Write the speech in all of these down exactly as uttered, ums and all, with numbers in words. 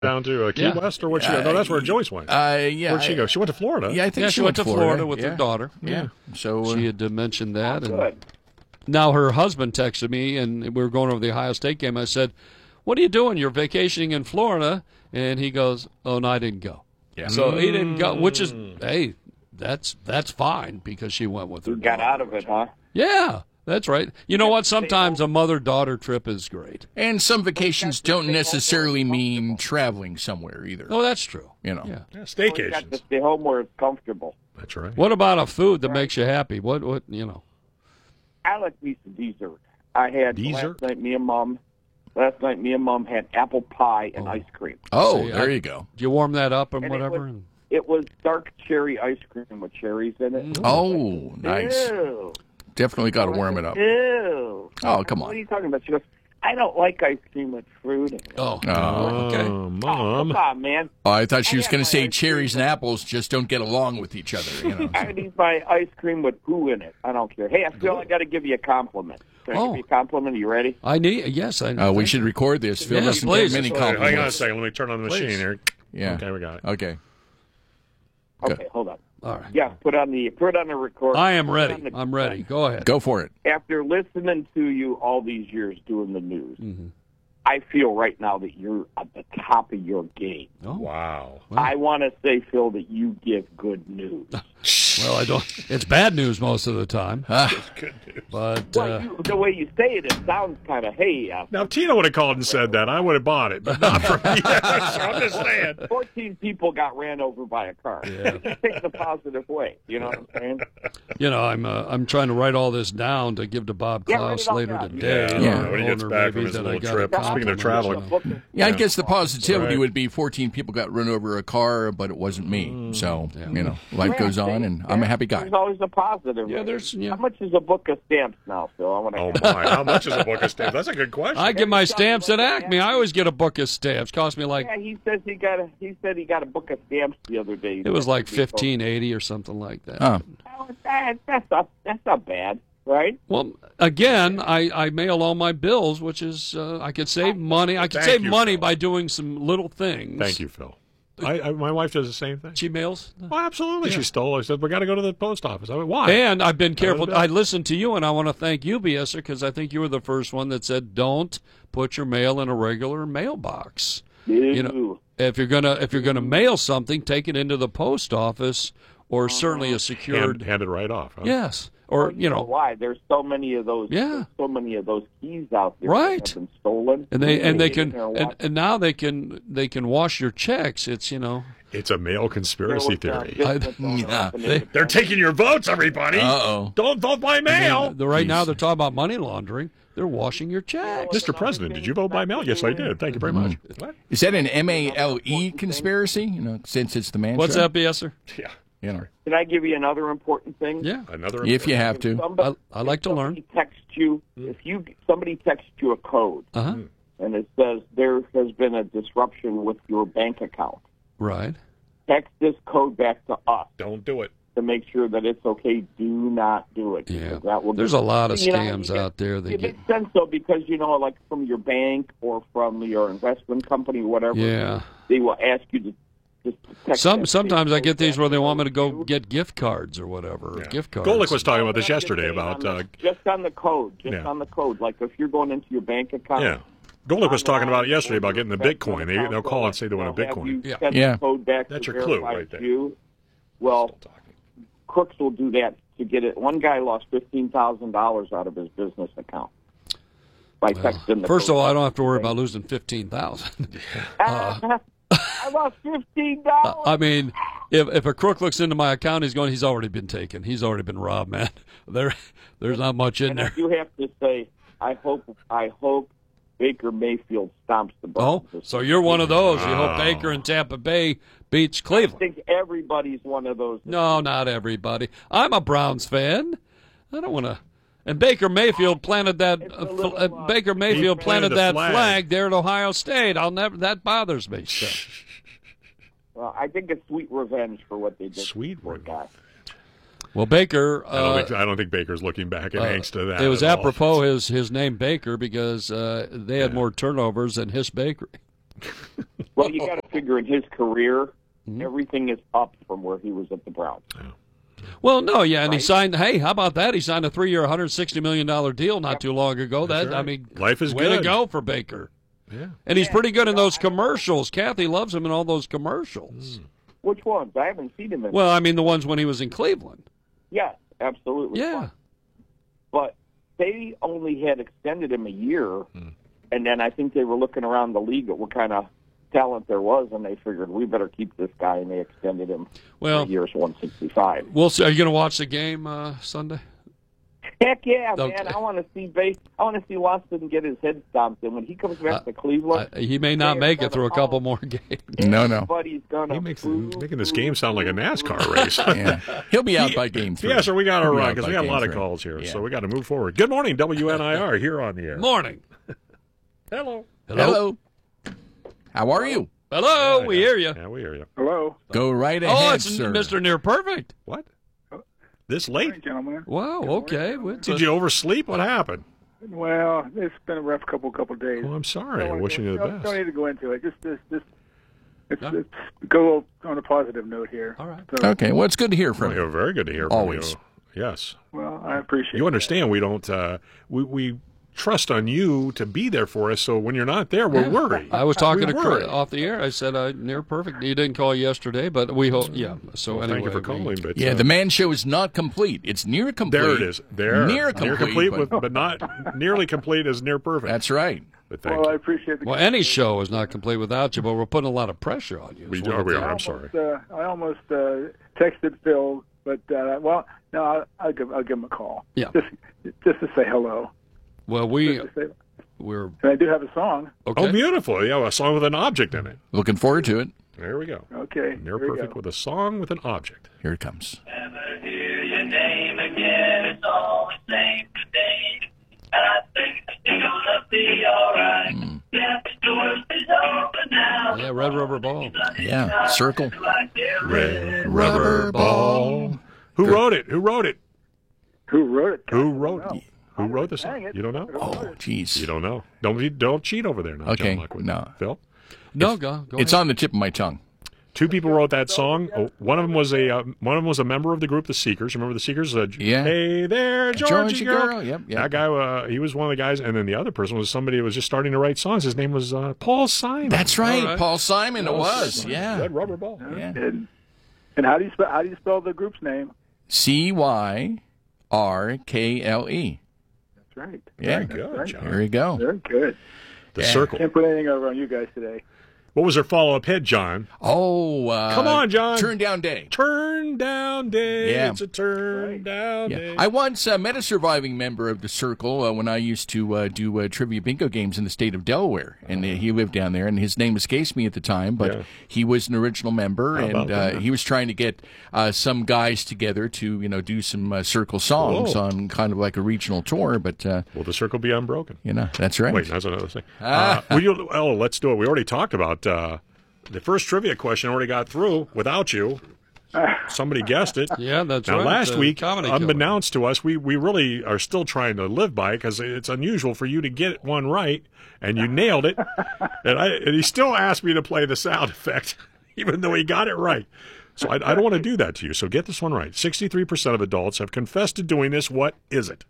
down to uh, Key Yeah. West, or what? She, Uh, no, that's where Joyce went. Uh, yeah. Where'd she go? She went to Florida. Yeah, I think Yeah, she, she went to Florida, Florida with yeah. her daughter. Yeah. So uh, She had uh, mentioned that. And Good. now her husband texted me, and we were going over the Ohio State game. I said, "What are you doing? You're vacationing in Florida?" And he goes, "Oh, no, I didn't go." Yeah. So he didn't go, which is, hey, that's that's fine because she went with her You got daughter. out of it, huh? Yeah, that's right. You know what? Sometimes a mother-daughter trip is great. and some vacations don't necessarily mean traveling somewhere either. Oh, that's true. You know. Yeah. Yeah, You got staycations. to stay home where it's comfortable. That's right. What about a food that makes you happy? What, what, you know? I like me some dessert. I had Dessert? last night. Me and mom. Last night, me and mom had apple pie and ice cream. Oh, See, there I- you go. Do you warm that up and And it whatever? was- It was dark cherry ice cream with cherries in it. Oh, nice. Ew. Definitely got to warm it up. Ew. Oh, come What are on. you talking about? She goes, I don't like ice cream with fruit in it. Oh, Oh, okay. Oh, Oh, Mom. come on, man. Oh, I thought she was I going had to say my ice cherries cream. and apples just don't get along with each other. You know. I need my ice cream with poo in it. I don't care. Hey, I feel I got to give you a compliment. Can I Oh. give you a compliment? Are you ready? I need, yes, I Uh, we should record this. Phil Yes, doesn't please. get many Wait, hang on a compliments. second. Let me turn on the Please. machine here. Yeah. Okay, we got it. Okay. Good. Okay, hold on. All right. Yeah, put on the put on the record. I am Put ready. on the- I'm ready. Go ahead. Go for it. After listening to you all these years doing the news, Mm-hmm. I feel right now that you're at the top of your game. Oh, Wow. I want to say, Phil, that you give good news. well, I don't. It's bad news most of the time, Good news. but Well, uh, you, the way you say it, it sounds kind of, hey, uh, Now, if Tina would have called and said that, I would have bought it, but not from me. So I'm just saying. fourteen people got ran over by a car. Yeah. You take the positive way. You know what I'm saying? you know, I'm uh, I'm trying to write all this down to give to Bob Yeah, write Klaus it all later down. today. Yeah, Yeah. when he gets Owner, back maybe, from his that I little got a trip. Speaking of compliment. traveling. Yeah, I guess the positivity Right. would be fourteen people got run over a car, but it wasn't me. So, Yeah. you know, life goes on, and I'm a happy guy. There's always a positive. Yeah, way. there's- yeah. How much is a book of stamps now, Phil? I want to. Oh, my. How much is a book of stamps? That's a good question. I get my stamps at Acme. I always get a book of stamps. Cost me like Yeah, he says he got a. He said he got a book of stamps the other day. it was like fifteen eighty or something like that. Huh. Oh, that, that's not. That's not bad, right? Well, again, I, I mail all my bills, which is uh, I could save money. I could Thank save you, money Phil. by doing some little things. Thank you, Phil. I, I, my wife does the same thing. She mails. Oh, absolutely. She stole. I said, we got to go to the post office. I went, why? And I've been careful. bill. I listened to you, and I want to thank you, B S, because I think you were the first one that said, "Don't put your mail in a regular mailbox." You know, if you're gonna if you're gonna mail something, take it into the post office, or certainly a secured. hand, hand it right off. Huh? Yes, or you know, why? There's so many of those. Yeah. there's so many of those keys out there Right. that have been stolen. and they and they get in can there and and, watch. and now they can they can wash your checks. It's you know. It's a mail conspiracy There was, uh, theory. business owner yeah. up in They- the- They're taking your votes, everybody. Uh-oh. Don't vote by mail. The, right now Jeez. they're talking about money laundering. They're washing your checks. Mister President, did you vote by mail? Yes, I did. Thank you very much. What? Is that an M A L E conspiracy? You know, since it's the man What's show? that, B S, sir? Yeah. You know, Can I give you another important thing? Yeah, Another. if you have If to. somebody- I, I like to learn. somebody texts you, if you somebody texts you a code Uh huh. and it says there has been a disruption with your bank account, Right. text this code back to us Don't do it. to make sure that it's okay. Do not do it. Yeah. because That will There's get- a lot of You know, scams you get- out there that It get. makes sense though because you know, like from your bank or from your investment company, whatever. Yeah. They will ask you to just text Some that sometimes same I get code these where they back want me to go you. get gift cards or whatever. Or Yeah. gift cards. Golick was talking about this I'm just yesterday saying about. on the- Uh, just on the code, just Yeah. on the code. Like if you're going into your bank account. yeah. Golick was talking about it yesterday Online about getting the or your Bitcoin. They, investment they'll call and account, say they want a they'll have Bitcoin. you Yeah. send Yeah. the code back That's to your clue verify right it's there. You. Well, Still talking. crooks will do that to get it. One guy lost fifteen thousand dollars out of his business account by texting the First code of all, I back don't have to worry the about losing fifteen thousand. bank. I lost fifteen dollars. I mean, if if a crook looks into my account, he's going. He's already been taken. He's already been robbed, man. There, there's not much in and there. I do have to say, I hope, I hope Baker Mayfield stomps the Oh, Browns. so you're one of those. You hope Wow. Baker in Tampa Bay beats I Cleveland. think everybody's one of those. No, not everybody. I'm a Browns fan. I don't want to. And Baker Mayfield planted that. It's a Uh, fl- little, uh, uh, Baker Mayfield He planted, planted the that flag. flag. there at Ohio State. I'll never. That bothers me. So. Well, I think it's sweet revenge for what they did. Sweet to the poor guy. Well, Baker. I don't, Uh, think, I don't think Baker's looking back in uh, angst to that. it was at all. apropos his his name Baker because uh, they had Yeah. more turnovers than his bakery. Well, Well, you got to figure in his career, Mm-hmm. everything is up from where he was at the Browns. Well, no, yeah, and Right. he signed. Hey, how about that? He signed a three-year, one hundred sixty million dollar deal not too long ago. That's That I right. mean, Life is way good. to go for Baker. Yeah. And he's pretty good in those commercials. Kathy loves him in all those commercials. Mm. Which ones? I haven't seen him in. Well, I mean, the ones when he was in Cleveland. Yes, absolutely. Yeah. But they only had extended him a year, Hmm. and then I think they were looking around the league at what kind of talent there was, and they figured we better keep this guy, and they extended him Well, for years one sixty-five. we'll see. Are you going to watch the game uh, Sunday? Heck yeah, Okay. man! I want to see base. I want to see Watson get his head stomped, and when he comes back Uh, to Cleveland, Uh, he may not they are make it gonna through a call couple him. more games. No, no. Everybody's gonna He makes boo, he's making this boo, game sound like a boo. NASCAR race. Yeah. He'll be out by game three. Yeah, so we got to He'll be run out because by we got a game lot of three. calls here, Yeah. so we got to move forward. Good morning, W N I R here on the air. Morning. Hello. Hello. How are you? Hello, we hear you. Yeah, we hear you. Hello. Go right ahead, Oh, it's sir. Mister Near Perfect. What? This Hey, late? gentlemen. Wow, okay. What's Did a- you oversleep? What happened? Well, it's been a rough couple couple days. Oh, I'm sorry. Don't I'm wanna wishing go, you the don't, don't best. need to go into it. Just, just, just it's, Yeah. it's go on a positive note here. All right. So, Okay, well, it's good to hear from Well, you. you're very good to hear from Always. you. Yes. well, I appreciate. You understand we don't, uh, we, we trust on you to be there for us, so when you're not there, we're worried. I was talking We to worry. Chris off the air. I said, uh, Near Perfect. He didn't call yesterday, but we hope, yeah. So Well, anyway. thank you for we- calling. But, Yeah, uh, the man show is not complete. It's near complete. there it is. There. Near Near complete, with, but- but not nearly complete as near perfect. That's right. But thank Well, I you. appreciate the. Well, any show is not complete without you, but we're putting a lot of pressure on you. We is do- one of we the are. I'm things. sorry. Uh, I almost uh, texted Phil, but uh, well, no, I'll, I'll give I'll give him a call. Yeah. Just just to say hello. Well, we, Just to say, we're, and I do have a song. okay. Oh, beautiful. Yeah, a song with an object in it. Looking forward to it. There we go. Okay. Near here we perfect go. with a song with an object. Here it comes. Never hear your name again. It's all the same today. And I think you're gonna be alright. Yeah, the door is open now. Yeah, Red Rubber Ball. Yeah, circle. Like there Red Rubber ball. Who wrote it? Who wrote it? Who wrote it? Who wrote No. it? Who wrote the Dang song? it. You don't know? Oh, jeez. You don't know. Don't be, don't cheat over there now. Okay, John Lockwood. no. Phil? No, go, go It's ahead. on the tip of my tongue. Two people wrote that song. Oh, one of them was a uh, one of them was a member of the group The Seekers. Remember The Seekers? Uh, Yeah. Hey there, Georgie, Georgie girl. girl. Yep, yep. That guy, uh, he was one of the guys, and then the other person was somebody who was just starting to write songs. His name was uh, Paul Simon. That's right, All right. Paul Simon. It was. Yeah. Red Rubber Ball. Yeah. And, and how do you spell how do you spell the group's name? C Y R K L E. That's right. Yeah. Very good, Right. John. There you go. Very good. The Yeah. Circle. Can't put anything over on you guys today. What was their follow-up hit, John? Oh, uh, Come on, John. Turn down day. Turn down day. Yeah. It's a turn Right. down Yeah. day. I once uh, met a surviving member of the Circle uh, when I used to uh, do uh, trivia bingo games in the state of Delaware, and uh, he lived down there. And his name escapes me at the time, but Yeah. he was an original member, How about and uh, that? he was trying to get uh, some guys together to you know do some uh, Circle songs Whoa. on kind of like a regional tour. But uh, Will the circle be unbroken? you know that's right. Wait, that's another thing. Ah. Uh, will you, oh, let's do it. We already talked about uh, the first trivia question. Already got through without you. Somebody guessed it. Yeah, that's Now, right. last the week, Comedy Killer. unbeknownst to us, we, we really are still trying to live by it because it's unusual for you to get one right, and you nailed it. and, I, and he still asked me to play the sound effect, even though he got it right. So I, I don't want to do that to you. So get this one right. sixty-three percent of adults have confessed to doing this. What is it?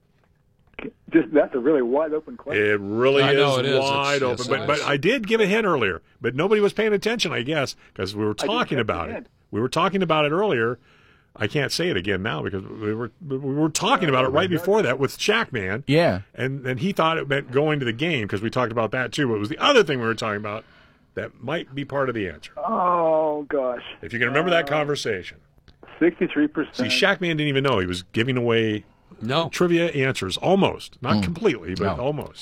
Just that's a really wide open question. It really I is, know it is. wide It's- open. yes, but it but is. I did give a hint earlier, but nobody was paying attention, I guess, because we were didn't talking catch the about it. hint. We were talking about it earlier. I can't say it again now because we were we were talking about it right before that with Shackman. Yeah. And and he thought it meant going to the game because we talked about that too. But it was the other thing we were talking about that might be part of the answer. Oh gosh, If you can remember that conversation. sixty-three See, percent. Shackman didn't even know he was giving away No. trivia answers almost, not completely, but No. almost.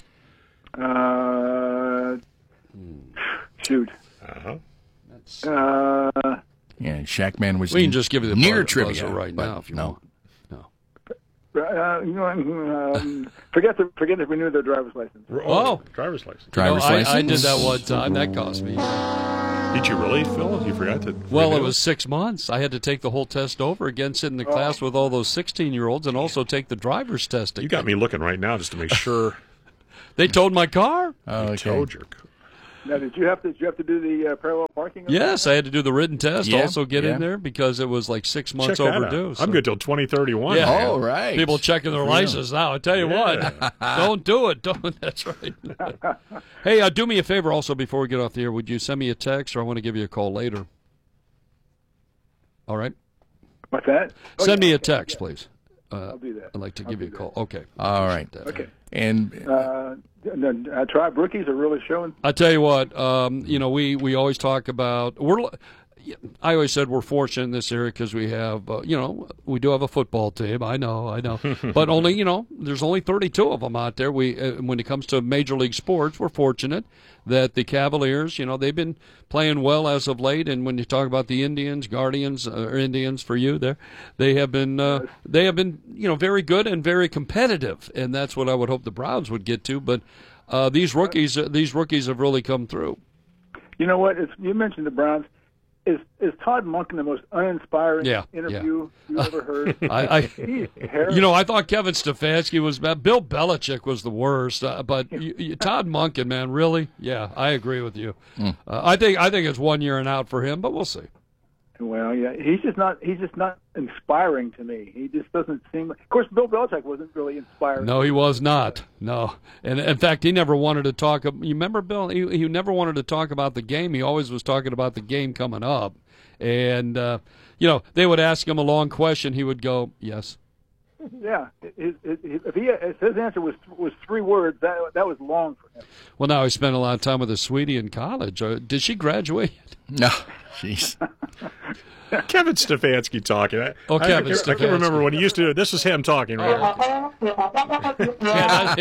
Uh, shoot. Uh-huh. Uh, Yeah, Shackman was We can just give you the near buzzer trivia right but now if you no. want. No. uh, you know, um, forget the forget if we knew their driver's license. Oh. driver's license. Driver's No, I, license. I did that one time. That cost me. Did you really, Phil? You forgot to. Well, it renew was six months. I had to take the whole test over again, sit in the Oh. class with all those sixteen-year-olds, and also take the driver's test again. You got me looking right now just to make sure They towed my car. Oh, you okay. told your. Now, did you have to? Did you have to do the uh, parallel parking? Yes, I had to do the written test. Yeah, also get yeah. in there because it was like six months Check that overdue. out. so- I'm good till twenty thirty-one. Yeah. Oh, right. People checking their license now. I tell you Yeah. what, don't do it. Don't. That's right. Hey, uh, do me a favor also before we get off the air. Would you send me a text, or I want to give you a call later? All right. What's that? Oh, Send yeah, me a okay, text, yeah. please. Uh, I'll do that. I'd like to I'll give you a do call. Okay. All right. Okay. And Uh, the uh, Tribe rookies are really showing. I tell you what, um, you know, we, we always talk about we're. I always said we're fortunate in this area because we have, uh, you know, we do have a football team. I know, I know, but only, you know, there's only thirty-two of them out there. We, uh, when it comes to Major League sports, we're fortunate that the Cavaliers, you know, they've been playing well as of late. And when you talk about the Indians, Guardians, uh, or Indians for you, there, they have been, uh, they have been, you know, very good and very competitive, and that's what I would hope the Browns would get to. But uh, these rookies, uh, these rookies have really come through. You know what? It's, you mentioned the Browns. Is is Todd Monken the most uninspiring Yeah, interview you ever heard? I, I He's terrible. You know, I thought Kevin Stefanski was bad. Bill Belichick was the worst. Uh, but you, you, Todd Monken, man, really? Yeah, I agree with you. Mm. Uh, I think I think it's one year and out for him, but we'll see. Well, yeah, he's just not. He's just not inspiring to me. He just doesn't seem. Of course, Bill Belichick wasn't really inspiring. No, he was not. No, and in fact, he never wanted to talk. You remember, Bill? He, he never wanted to talk about the game. He always was talking about the game coming up. And uh, you know, they would ask him a long question. He would go, "Yes." Yeah, his, his, if he if his answer was was three words, that that was long for him. Well, now he spent a lot of time with his sweetie in college. Uh, did she graduate? no, jeez. Kevin Stefanski talking. I, Oh, I, Kevin I, I can remember Stefanski. when he used to do it. This is him talking. Right? Yeah,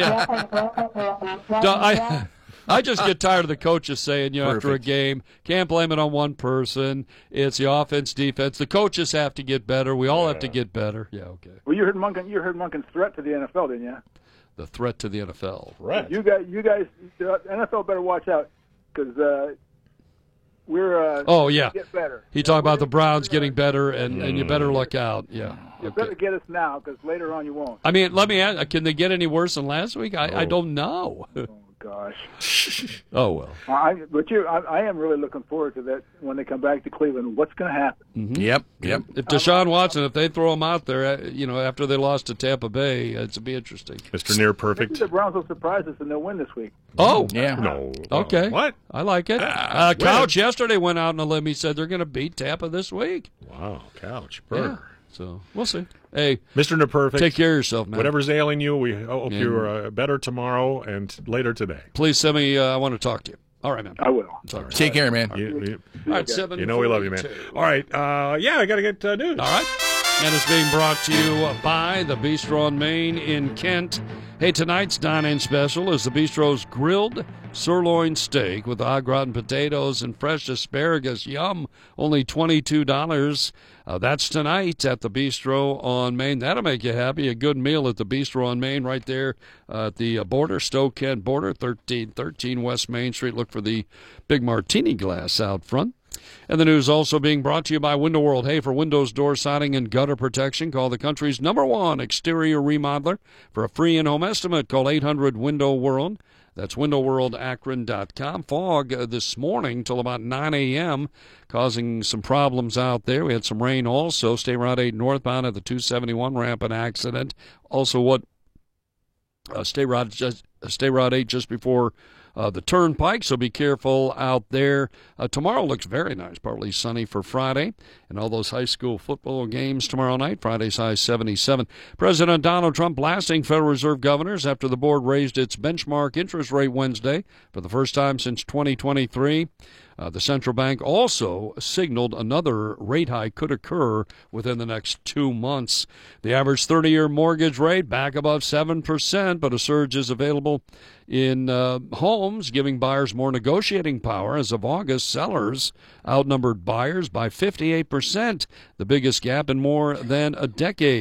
yeah. No, I, I just get tired of the coaches saying, you know, after a Perfect. game, can't blame it on one person. It's the offense, defense. The coaches have to get better. We all have to get better. Yeah, okay. Well, you heard Monken. You heard Monken's threat to the N F L, didn't you? The threat to the N F L. Right. You guys, you guys, the N F L better watch out because uh, we're. Uh, Oh, yeah. Get better. He talked about the Browns getting better, and, and you better look out. Yeah. You Okay. better get us now because later on you won't. I mean, let me ask, can they get any worse than last week? I, I Oh. don't know. Oh gosh. Oh, well. I, but you, I, I am really looking forward to that when they come back to Cleveland. What's going to happen? Yep, yep. If Deshaun Watson, if they throw him out there, uh, you know, after they lost to Tampa Bay, it's be interesting. Mister Near Maybe Perfect. the Browns will surprise us and they'll win this week. Oh, Yeah. No. okay. What? I like it. Ah, Uh, Couch yesterday went out on a limb. He said they're going to beat Tampa this week. Wow. Couch. Yeah. Burr. So we'll see. Hey, Mister Near Perfect. take care of yourself, man. Whatever's ailing you, we hope Yeah. you're uh, better tomorrow and later today. Please send me. Uh, I want to talk to you. All right, man. I will. It's all right. Take care, man. You, you, All right, seven. you know we love you, man. All right. Uh, yeah, I got to get uh, news. All right. And it's being brought to you by the Bistro on Main in Kent. Hey, tonight's dine-in special is the Bistro's grilled sirloin steak with au gratin potatoes and fresh asparagus. Yum! Only twenty-two dollars. Uh, that's tonight at the Bistro on Main. That'll make you happy. A good meal at the Bistro on Main right there uh, at the uh, border, Stowe-Kent border, thirteen thirteen West Main Street. Look for the big martini glass out front. And the news also being brought to you by Window World. Hey, for windows, door siding, and gutter protection, call the country's number one exterior remodeler. For a free in-home estimate, call eight hundred window world. That's window world akron dot com. Fog uh, this morning till about nine a.m., causing some problems out there. We had some rain also. State Route eight northbound at the two seventy-one ramp, an accident. Also, what uh, State Route just State Route eight just before Uh, the turnpike, so be careful out there. Uh, tomorrow looks very nice, partly sunny for Friday, and all those high school football games tomorrow night. Friday's high seventy-seven. President Donald Trump blasting Federal Reserve governors after the board raised its benchmark interest rate Wednesday for the first time since twenty twenty-three. Uh, the central bank also signaled another rate hike could occur within the next two months. The average thirty-year mortgage rate back above seven percent, but a surge is available in uh, homes, giving buyers more negotiating power. As of August, sellers outnumbered buyers by fifty-eight percent, the biggest gap in more than a decade.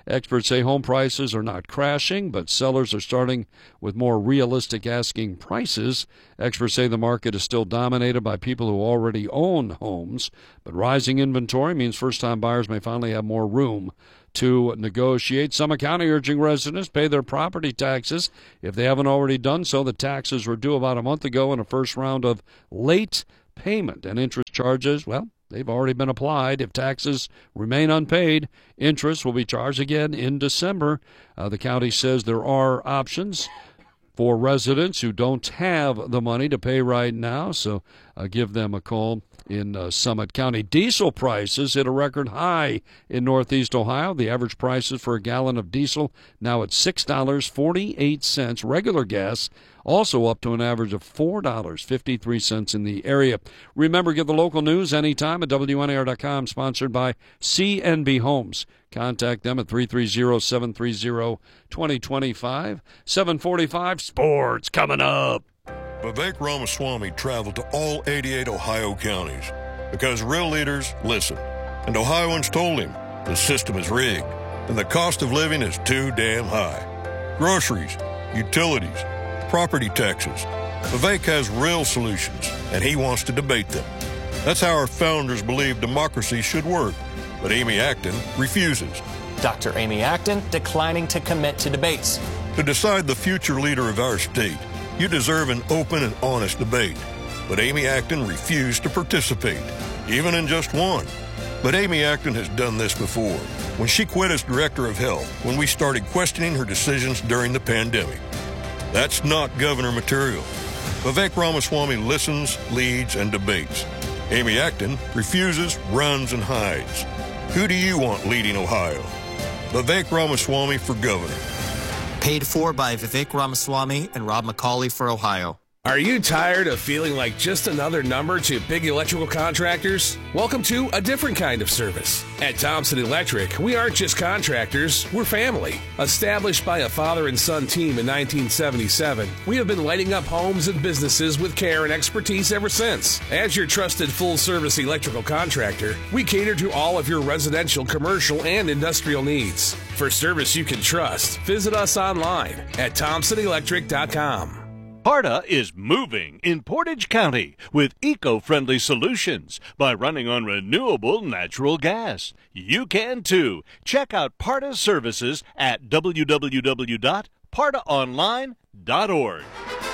Experts say home prices are not crashing, but sellers are starting with more realistic asking prices. Experts say the market is still dominated by people who already own homes, but rising inventory means first-time buyers may finally have more room to negotiate. Summit County urging residents pay their property taxes if they haven't already done so. The taxes were due about a month ago in a first round of late payment, and interest charges, well, they've already been applied. If taxes remain unpaid, interest will be charged again in December. Uh, the county says there are options for residents who don't have the money to pay right now, so uh, give them a call in uh, Summit County. Diesel prices hit a record high in Northeast Ohio. The average prices for a gallon of diesel now at six dollars and forty-eight cents. Regular gas also up to an average of four dollars and fifty-three cents in the area. Remember, get the local news anytime at W N A R dot com, sponsored by C N B Homes. Contact them at three three zero, seven three zero, two zero two five. seven forty-five, sports coming up. Vivek Ramaswamy traveled to all eighty-eight Ohio counties because real leaders listen. And Ohioans told him the system is rigged and the cost of living is too damn high. Groceries, utilities, property taxes. Vivek has real solutions, and he wants to debate them. That's how our founders believed democracy should work. But Amy Acton refuses. Doctor Amy Acton declining to commit to debates. To decide the future leader of our state, you deserve an open and honest debate. But Amy Acton refused to participate, even in just one. But Amy Acton has done this before, when she quit as director of health, when we started questioning her decisions during the pandemic. That's not governor material. Vivek Ramaswamy listens, leads, and debates. Amy Acton refuses, runs, and hides. Who do you want leading Ohio? Vivek Ramaswamy for governor. Paid for by Vivek Ramaswamy and Rob McCauley for Ohio. Are you tired of feeling like just another number to big electrical contractors? Welcome to a different kind of service. At Thompson Electric, we aren't just contractors, we're family. Established by a father and son team in nineteen seventy-seven, we have been lighting up homes and businesses with care and expertise ever since. As your trusted full-service electrical contractor, we cater to all of your residential, commercial, and industrial needs. For service you can trust, visit us online at thompson electric dot com. PARTA is moving in Portage County with eco-friendly solutions by running on renewable natural gas. You can too. Check out PARTA services at w w w dot parta online dot org.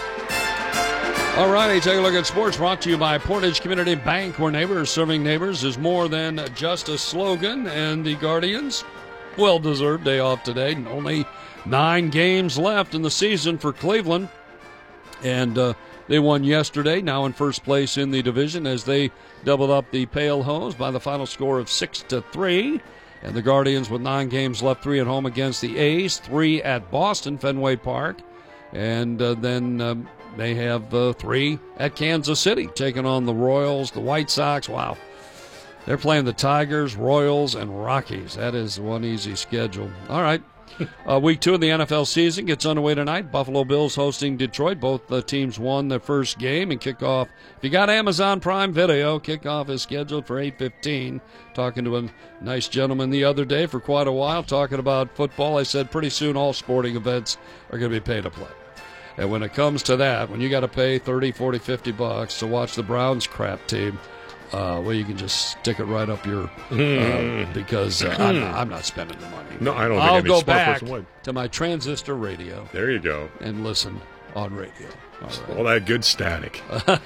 All righty, take a look at sports brought to you by Portage Community Bank, where neighbors serving neighbors is more than just a slogan. And the Guardians, well-deserved day off today. Only nine games left in the season for Cleveland. And uh, they won yesterday, now in first place in the division as they doubled up the Pale Hose by the final score of six to three. And the Guardians with nine games left, three at home against the A's, three at Boston, Fenway Park. And uh, then um, they have uh, three at Kansas City, taking on the Royals, the White Sox. Wow. They're playing the Tigers, Royals, and Rockies. That is one easy schedule. All right. Uh, week two of the N F L season gets underway tonight. Buffalo Bills hosting Detroit. Both uh, teams won their first game, and kickoff, if you got Amazon Prime Video, kickoff is scheduled for eight fifteen. Talking to a nice gentleman the other day for quite a while, talking about football. I said pretty soon all sporting events are going to be pay to play. And when it comes to that, when you got to pay thirty, forty, fifty bucks to watch the Browns crap team, Uh, well, you can just stick it right up your uh, because uh, I'm, not, I'm not spending the money. No, I don't think I'll any go smart back person would. to my transistor radio. There you go. And listen on radio. All right. All that good static.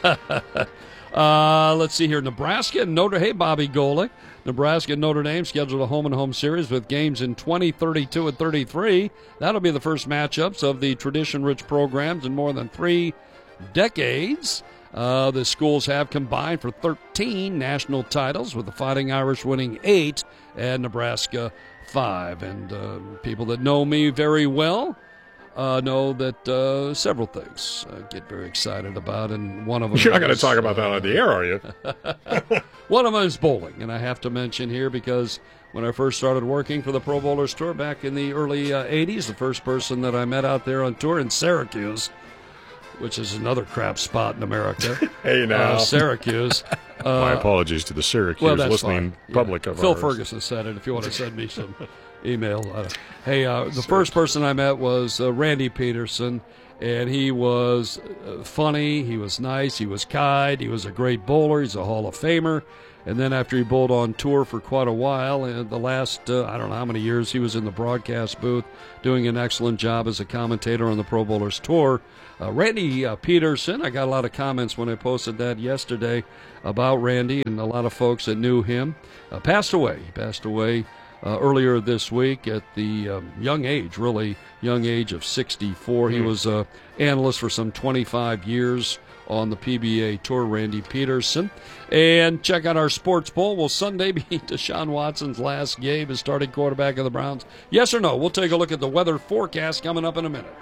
uh, let's see here. Nebraska and Notre Hey, Bobby Golick. Nebraska and Notre Dame scheduled a home-and-home series with games in twenty, thirty-two, and thirty-three. That'll be the first matchups of the tradition-rich programs in more than three decades. Uh, the schools have combined for thirteen national titles, with the Fighting Irish winning eight and Nebraska five. And uh, people that know me very well uh, know that uh, several things I get very excited about, and one of them You're not going to is, talk about that on the air, are you? One of them is bowling, and I have to mention here because when I first started working for the Pro Bowlers Tour back in the early uh, eighties, the first person that I met out there on tour in Syracuse, which is another crap spot in America. Hey, now. Uh, Syracuse. Uh, My apologies to the Syracuse well, that's listening fine. public yeah. of Phil ours. Ferguson said it if you want to send me some email. Uh, hey, uh, the first person I met was uh, Randy Peterson, and he was uh, funny, he was nice, he was kind, he was a great bowler, he's a Hall of Famer. And then after he bowled on tour for quite a while, and the last, uh, I don't know how many years, he was in the broadcast booth doing an excellent job as a commentator on the Pro Bowlers Tour. Uh, Randy uh, Peterson, I got a lot of comments when I posted that yesterday about Randy, and a lot of folks that knew him, uh, passed away. He passed away uh, earlier this week at the um, young age, really young age of sixty-four. Mm. He was an analyst for some twenty-five years on the P B A Tour, Randy Peterson. And check out our sports poll. Will Sunday be Deshaun Watson's last game as starting quarterback of the Browns? Yes or no? We'll take a look at the weather forecast coming up in a minute.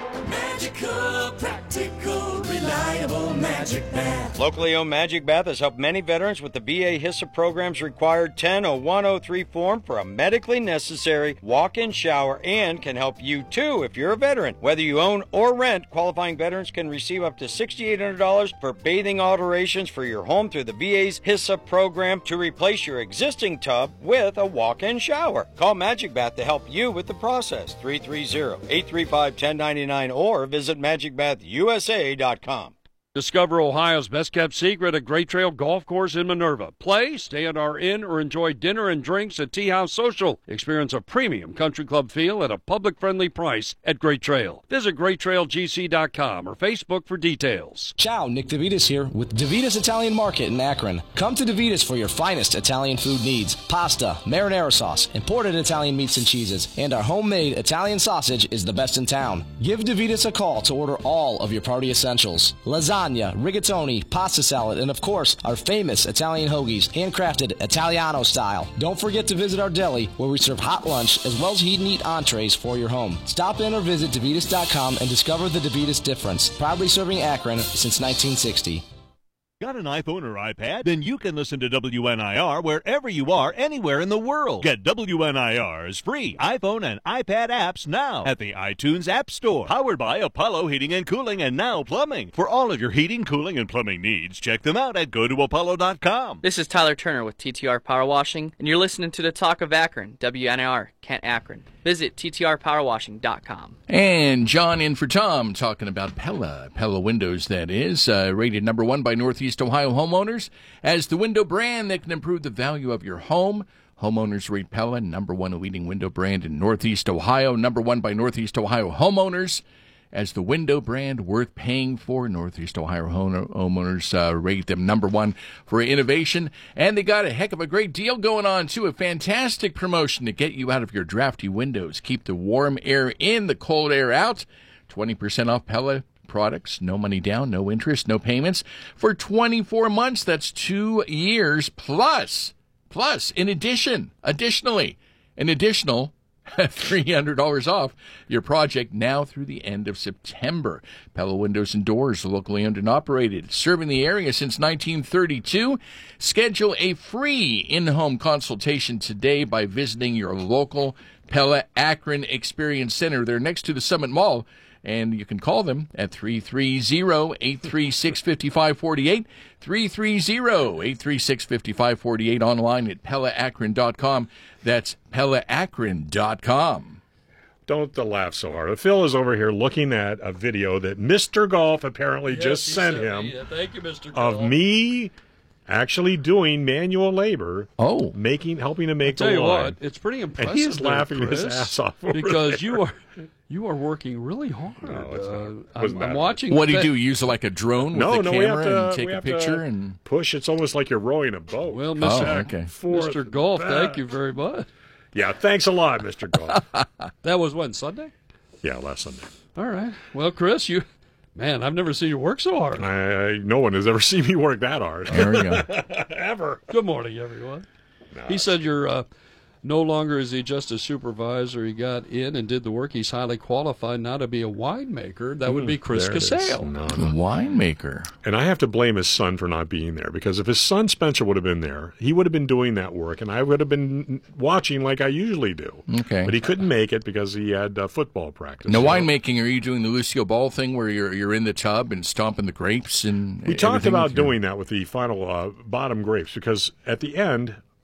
Magical, practical, reliable Magic Bath. Locally owned Magic Bath has helped many veterans with the V A HISA program's required ten oh one oh three form for a medically necessary walk-in shower, and can help you too if you're a veteran. Whether you own or rent, qualifying veterans can receive up to six thousand eight hundred dollars for bathing alterations for your home through the V A's HISA program to replace your existing tub with a walk-in shower. Call Magic Bath to help you with the process. three three zero, eight three five, one oh nine nine or visit magic bath u s a dot com. Discover Ohio's best-kept secret at Great Trail Golf Course in Minerva. Play, stay at our inn, or enjoy dinner and drinks at Tea House Social. Experience a premium country club feel at a public-friendly price at Great Trail. Visit great trail g c dot com or Facebook for details. Ciao, Nick DeVitas here with DeVitas Italian Market in Akron. Come to DeVitas for your finest Italian food needs. Pasta, marinara sauce, imported Italian meats and cheeses, and our homemade Italian sausage is the best in town. Give DeVitas a call to order all of your party essentials. Lasagna, rigatoni, pasta salad, and of course, our famous Italian hoagies, handcrafted Italiano style. Don't forget to visit our deli, where we serve hot lunch as well as heat and eat entrees for your home. Stop in or visit DeVitas dot com and discover the DeVitas difference. Proudly serving Akron since nineteen sixty. Got an iPhone or iPad? Then you can listen to W N I R wherever you are, anywhere in the world. Get W N I R's free iPhone and iPad apps now at the iTunes App Store. Powered by Apollo Heating and Cooling and Now Plumbing. For all of your heating, cooling, and plumbing needs, check them out at go to apollo dot com. This is Tyler Turner with T T R Power Washing, and you're listening to the Talk of Akron, W N I R, Kent Akron. Visit T T R power washing dot com. And John in for Tom talking about Pella. Pella Windows, that is. Uh, rated number one by Northeast Ohio homeowners as the window brand that can improve the value of your home. Homeowners rate Pella number one leading window brand in Northeast Ohio. Number one by Northeast Ohio homeowners as the window brand worth paying for. Northeast Ohio homeowners uh, rate them number one for innovation. And they got a heck of a great deal going on, too. A fantastic promotion to get you out of your drafty windows. Keep the warm air in, the cold air out. twenty percent off Pella products. No money down, no interest, no payments. For twenty-four months, that's two years plus. Plus, in addition, additionally, an additional three hundred dollars off your project now through the end of September. Pella Windows and Doors, locally owned and operated, serving the area since nineteen thirty-two. Schedule a free in-home consultation today by visiting your local Pella Akron Experience Center. They're next to the Summit Mall, and you can call them at three three zero, eight three six, five five four eight, three three zero, eight three six, five five four eight, online at pella akron dot com. That's pella akron dot com. Don't uh, laugh so hard. Phil is over here looking at a video that Mister Golf apparently Yes, just he sent sent him me. Yeah, thank you, Mister of Golf. me actually doing manual labor. Oh, making helping to make I'll tell the you line. what, it's pretty impressive. And he's there, laughing Chris, his ass off over because there. you are you are working really hard. No, it's uh, not. I'm, I'm watching. What do you that- do? Use like a drone with No, the no, we have camera to and take we a have picture to and push. It's almost like you're rowing a boat. Well, Mister Oh, okay. Mister Golf, thank you very much. Yeah, thanks a lot, Mister Golf. That was when, Sunday? Yeah, last Sunday. All right. Well, Chris, you, man, I've never seen you work so hard. I, I, no one has ever seen me work that hard. There we go. Ever. Good morning, everyone. No, he said you're uh, no longer is he just a supervisor. He got in and did the work. He's highly qualified now to be a winemaker. That would be Chris there it is. Casale. No, A no. winemaker. And I have to blame his son for not being there, because if his son Spencer would have been there, he would have been doing that work, and I would have been watching like I usually do. Okay. But he couldn't make it because he had uh, football practice. Now, So winemaking, are you doing the Lucio Ball thing where you're you're in the tub and stomping the grapes and We talked everything about with your- doing that with the final uh, bottom grapes, because at the end,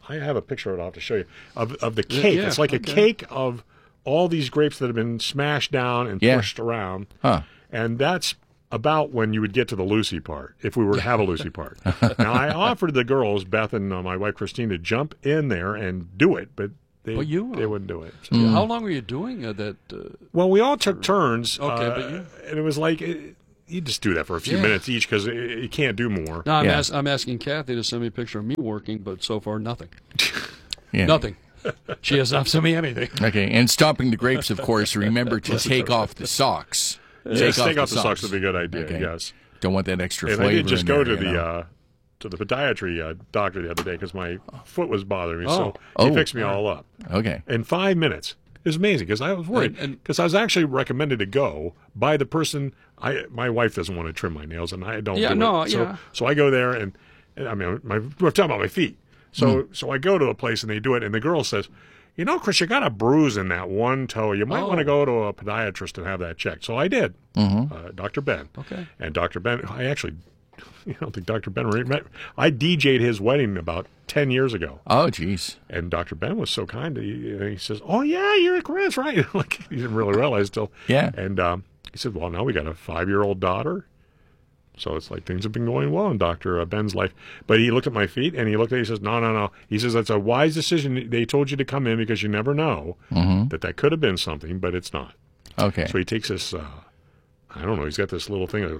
I have a picture of it. I'll have to show you of of the cake. Yeah, it's like okay. a cake of all these grapes that have been smashed down and Yeah. pushed around. Huh. And that's about when you would get to the Lucy part, if we were to have a Lucy part. Now, I offered the girls, Beth and uh, my wife Christine, to jump in there and do it, but they, But you- they wouldn't do it. So- Yeah, How long were you doing uh, that? Uh, Well, we all took turns. Okay, uh, but you- and it was like, it, you just do that for a few Yeah. minutes each because you can't do more. no, I'm, Yeah. ask, I'm asking Kathy to send me a picture of me working, but so far nothing. Yeah. Nothing. She has not sent me anything. Okay, and stomping the grapes, of course, remember to take off the socks. Yes, take off the socks would be a good idea, Okay. yes. Don't want that extra And flavor I did just in go there, to you the know. uh, to the podiatry uh, doctor the other day because my foot was bothering me, Oh. so he Oh. fixed me all up. Okay. In five minutes. It was amazing because I was worried And- because I was actually recommended to go by the person. I my wife doesn't want to trim my nails and I don't. Yeah, do no, it. So, yeah. so I go there and, and I mean my we're talking about my feet. So so I go to a place and they do it and the girl says, you know, Chris, you got a bruise in that one toe. You might Oh. want to go to a podiatrist and have that checked. So I did. Mhm. Uh, Doctor Ben. Okay. And Doctor Ben, I actually, I don't think Doctor Ben really met. I D J'd his wedding about ten years ago. Oh, jeez. And Doctor Ben was so kind. He, he says, "Oh yeah, you're Chris, right?" Like he didn't really realize till. Yeah. And um, he said, "Well, now we got a five-year-old daughter." So it's like things have been going well in Doctor Ben's life. But he looked at my feet and he looked at it, he says, no, no, no. He says, that's a wise decision. They told you to come in because you never know Mhm. that that could have been something, but it's not. Okay. So he takes this, uh, I don't know, he's got this little thing that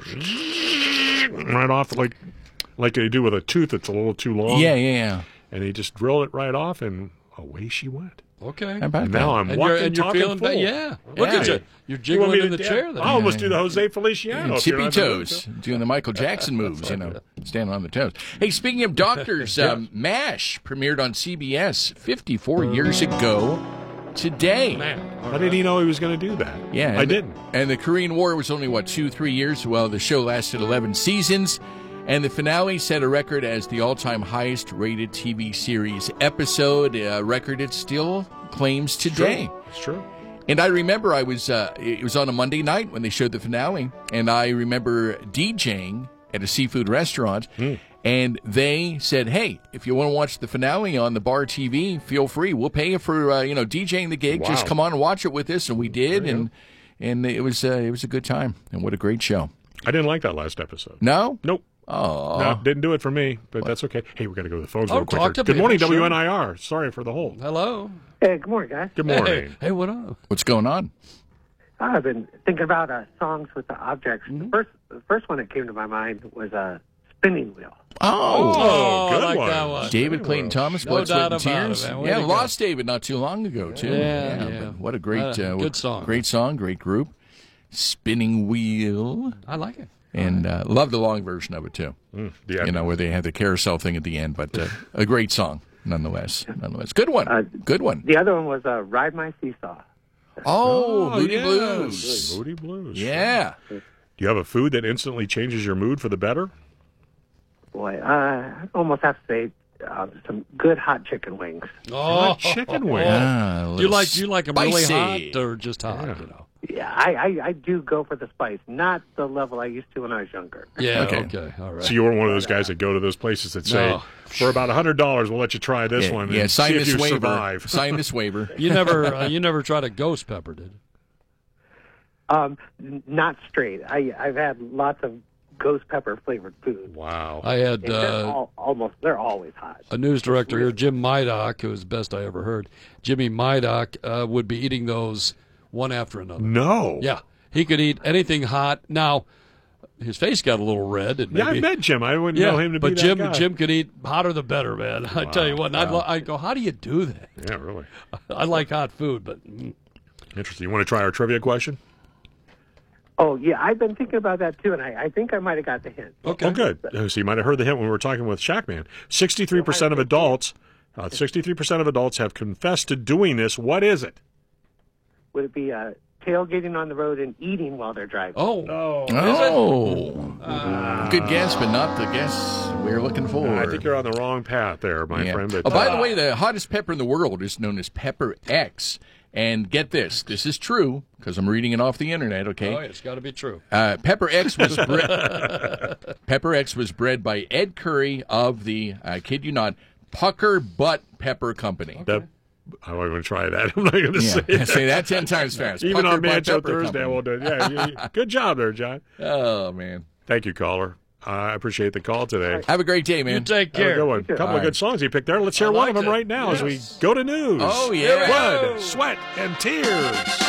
goes right off like like they do with a tooth that's a little too long. Yeah, yeah, yeah. And he just drilled it right off and away she went. Okay. How about And that? now I'm And walking, you're, and you're talking feeling full. better. Yeah. Look Yeah. at you. You're You want me jiggling in to the da- chair there. I almost do the Jose Feliciano. if you're Tippy not doing toes, it. doing the Michael Jackson moves, you know, standing on the toes. Hey, speaking of doctors, um, MASH premiered on C B S fifty-four years ago today. Man, how did he know he was going to do that? Yeah, I and the- didn't. And the Korean War was only, what, two, three years? Well, the show lasted eleven seasons, and the finale set a record as the all-time highest-rated T V series episode, a record it still claims today. It's true. And I remember I was, uh, it was on a Monday night when they showed the finale, and I remember DJing at a seafood restaurant, Mm. and they said, hey, if you want to watch the finale on the bar T V, feel free. We'll pay you for, uh, you know, DJing the gig. Wow. Just come on and watch it with us. And we did, and and it was uh, it was a good time. And what a great show. I didn't like that last episode. No? Nope. Oh. No, didn't do it for me, but that's okay. Hey, we got to go to the phones Oh, real quick. talk to Good people, morning, sure. W N I R. Sorry for the hold. Hello. Hey, good morning, guys. Good morning. Hey, hey, what up? What's going on? I've been thinking about uh, songs with the objects. The first, the first one that came to my mind was a uh, spinning wheel. Oh, Oh, good I like one. that one. David Clayton Thomas, No Blood, Sweat, doubt and about it, Tears. man. Way Yeah, to go. lost David not too long ago, too. Yeah, yeah. but what a great, Uh, uh, good song. Great song, great group. Spinning Wheel. I like it. And uh, love the long version of it, too. Mm, yeah. You know, where they had the carousel thing at the end, but uh, a great song, nonetheless. Nonetheless. Good one. Uh, Good one. The other one was uh, Ride My Seesaw. Oh, Moody yes. Blues. Moody Blues. Yeah. Do you have a food that instantly changes your mood for the better? Boy, uh, I almost have to say uh, some good hot chicken wings. Oh, chicken wings. Ah, a Do you little like do you like them really spicy. hot or just hot? You know. Yeah, I, I, I do go for the spice, not the level I used to when I was younger. Yeah. Okay. Okay. All right. So you weren't one of those guys that go to those places that say, No. for about one hundred dollars, we'll let you try this Yeah, one yeah and sign see this if you waiver. survive. Sign this waiver. You never uh, you never tried a ghost pepper, did you? Um, n- not straight. I, I've had lots of ghost pepper flavored food. Wow. I had And they're uh, all, almost, they're always hot. a news director here, Jim Mydock, who was the best I ever heard. Jimmy Mydock uh, would be eating those one after another. No. Yeah, he could eat anything hot. Now, his face got a little red. And Yeah, maybe, I met Jim. I wouldn't yeah, know him to but be Jim, that guy. Jim could eat hotter the better, man. I tell you what, and I'd, Wow. lo- I'd go, how do you do that? Yeah, really. I like hot food, but mm. Interesting. You want to try our trivia question? Oh, yeah, I've been thinking about that too, and I, I think I might have got the hint. okay. Oh, good. Uh, So you might have heard the hint when we were talking with Shackman. sixty-three percent of adults, uh, sixty-three percent of adults have confessed to doing this. What is it? Would it be uh, tailgating on the road and eating while they're driving? Oh, Oh. Oh. Good guess, but not the guess we're looking for. I think you're on the wrong path there, my Yeah. friend. But, oh, by uh, the way, the hottest pepper in the world is known as Pepper X. And get this, this is true, because I'm reading it off the internet, okay? oh, it's got to be true. Uh, Pepper X was bre- Pepper X was bred by Ed Curry of the, I kid you not, Pucker Butt Pepper Company. The, I'm going to try that. I'm not going to Yeah, say that. say that ten times fast. Even Pucker on Butt Mancho Pepper Thursday, I Company. won't do it. Yeah, you- you- good job there, John. Oh, man. Thank you, caller. Uh, I appreciate the call today. Have a great day, man. You take Have a care. good one. A couple All of good right. songs he picked there. Let's hear I one of liked them it. right now as we Yes. go to news. Oh, yeah. Blood, sweat, and tears.